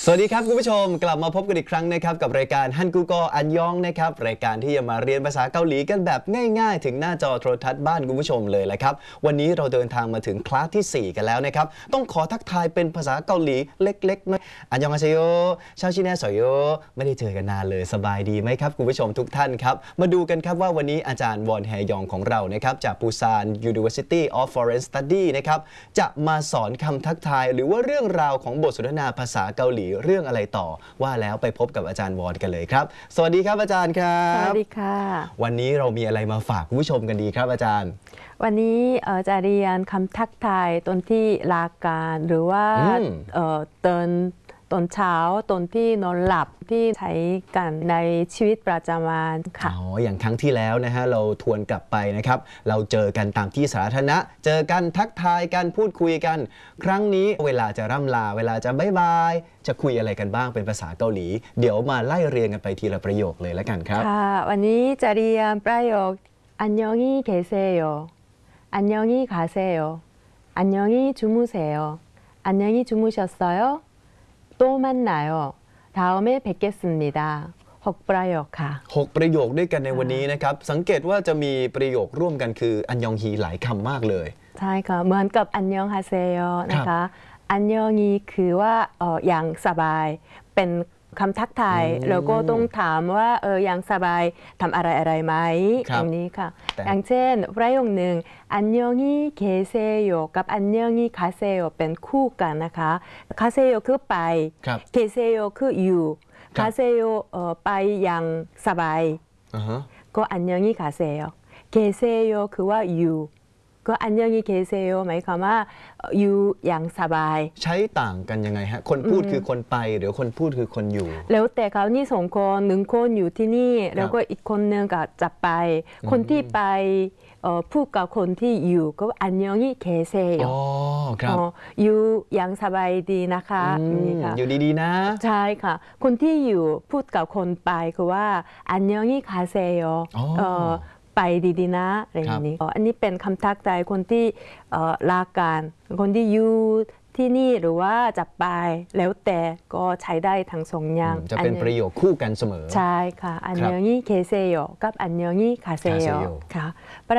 วัสดีครับคุณผู้ชมกลับมาพบกันอีกครั้งนะครับกับรายการฮันกูกออันยองนะครับรายการที่จะมาเรียนภาษาเกาหลีกันแบบง่ายๆถึงหน้าจอโทรทัศน์บ้านคุณผู้ชมเลยแหละครับวันนี้เราเดินทางมาถึงคลาสที่ 4 กันแล้วนะครับต้องขอทักทายเป็นภาษาเกาหลีเล็กๆน้อยอันยองอาเซโยชาวชินแนสอยโยไม่ได้เจอกันนานเลยสบายดีไหมครับคุณผู้ชมทุกท่านครับมาดูกันครับว่าวันนี้อาจารย์วอนแฮยองของเรานะครับจากปูซาน University of Foreign Study นะครับจะมาสอนคำทักทายหรือว่าเรื่องราวของบทสนทนาภาษาเกาหลีเรื่องอะไรต่อว่าแล้วไปพบกับอาจารย์วอนกันเลยครับสวัสดีครับอาจารย์ครับสวัสดีค่ะวันนี้เรามีอะไรมาฝากคุณผู้ชมกันดีครับอาจารย์วันนี้จะเรียนคำทักทายตอนที่ลาการหรือว่าตอนเช้าตอนที่นอนหลับที่ใช้กันในชีวิตประจำวันค่ะอย่างครั้งที่แล้วนะฮะเราทวนกลับไปนะครับเราเจอกันตามที่สาธารณะเจอกันทักทายกันพูดคุยกันครั้งนี้เวลาจะร่ำลาเวลาจะบ๊ายบายจะคุยอะไรกันบ้างเป็นภาษาเกาหลีเดี๋ยวมาไล่เรียงกันไปทีละประโยคเลยแล้วกันครับค่ะวันนี้จะเรียนประโยคอันยองอีเคเซโยอันยองอีคาเซโยอันยองอีจุมุเซโยอันยองอีจุมุชัสโย또 만나요. 다음에 뵙겠습니다. 6 ประโยคค่ะ 6 ประโยคด้วยกันในวันนี้นะครับสังเกตว่าจะมีประโยคร่วมกันคืออันยองฮีหลายคำมากเลยใช่ค่ะเหมือนกับอันยองฮาเซโยนะคะอันยองฮีคือว่าอย่างสบายเป็นคำทักทายแล้วก็ต้องถามว่าอย่างสบายทำอะไรไหมอย่างนี้ค่ะอย่างเช่นประโยคหนึ่งอันยองฮีเคเซโยกับอันยองฮีคาเซโยเป็นคู่กันนะคะคาเซโยคือไปเคเซโยคืออยู่คาเซโยไปอย่างสบายก็อันยองฮีคาเซโยเคเซโยคือว่าอยู่ก็อันยองฮีเคเซโยหมายความว่าอยู่อย่างสบายใช้ต่างกันยังไงฮะคนพูดคือคนไปหรือคนพูดคือคนอยู่แล้วแต่เขานี่สองคนหนึ่งคนอยู่ที่นี่แล้วก็อีกคนนึงก็จะไปคนที่ไปพูดกับคนที่อยู่ก็อันยองฮีเคเซโยอยู่อย่างสบายดีนะคะอยู่ดีๆนะใช่ค่ะคนที่อยู่พูดกับคนไปคือว่าอันยองฮีคาเซโยไปดีๆนะอะไรอย่างนี้อันนี้เป็นคำทักทายคนที่ลาการคนที่อยู่ที่นี่หรือว่าจะไปแล้วแต่ก็ใช้ได้ทั้งสองอย่างจะเป็นประโยคคู่กันเสมอใช่ค่ะอันยองฮีเคเซโยกับอันยองฮีคาเซโยค่ะ